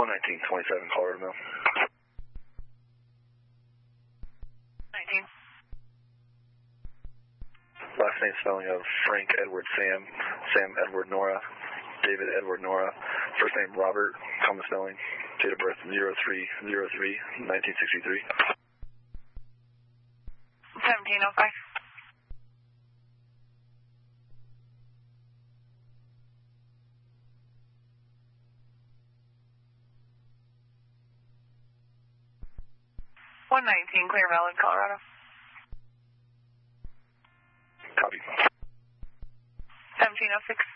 11927 Colorado Mill. 19. Last name spelling of Frank Edward Sam, Sam Edward Nora, David Edward Nora. First name Robert, common spelling. Date of birth 03/03/1963. 1705. $119 Clear Valley, Colorado. Copy. 1706.